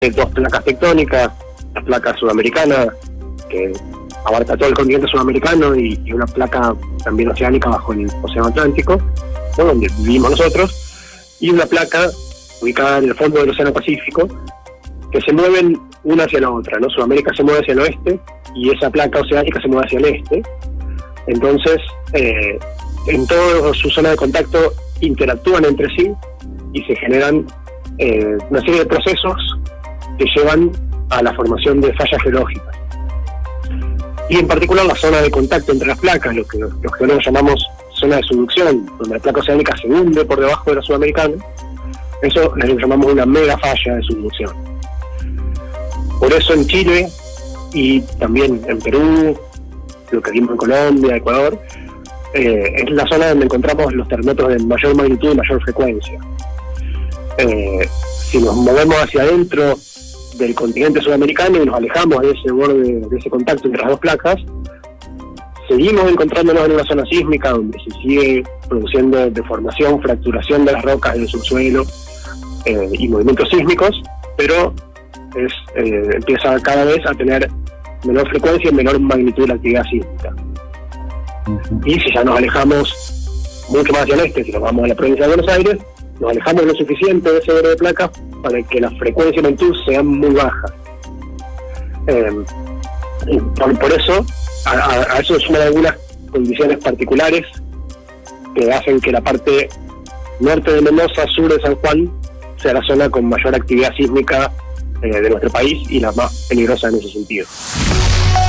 dos placas tectónicas, la placa sudamericana, que abarca todo el continente sudamericano, y una placa también oceánica bajo el Océano Atlántico, ¿no?, donde vivimos nosotros, y una placa ubicada en el fondo del Océano Pacífico, que se mueven una hacia la otra, ¿no? Sudamérica se mueve hacia el oeste y esa placa oceánica se mueve hacia el este. Entonces, en toda su zona de contacto interactúan entre sí y se generan una serie de procesos que llevan a la formación de fallas geológicas. Y en particular la zona de contacto entre las placas, lo que los geólogos llamamos zona de subducción, donde la placa oceánica se hunde por debajo de la sudamericana, eso le llamamos una mega falla de subducción. Por eso en Chile y también en Perú, lo que vimos en Colombia, Ecuador, es la zona donde encontramos los terremotos de mayor magnitud y mayor frecuencia. Si nos movemos hacia adentro del continente sudamericano y nos alejamos de ese borde, de ese contacto entre las dos placas, seguimos encontrándonos en una zona sísmica donde se sigue produciendo deformación, fracturación de las rocas del subsuelo y movimientos sísmicos, pero empieza cada vez a tener menor frecuencia y menor magnitud de la actividad sísmica. Y si ya nos alejamos mucho más hacia el este, si nos vamos a la provincia de Buenos Aires, nos alejamos lo suficiente de ese borde de placas para que la frecuencia y magnitud sean muy bajas. Por eso, a eso se suman algunas condiciones particulares que hacen que la parte norte de Mendoza, sur de San Juan, sea la zona con mayor actividad sísmica de nuestro país y la más peligrosa en ese sentido.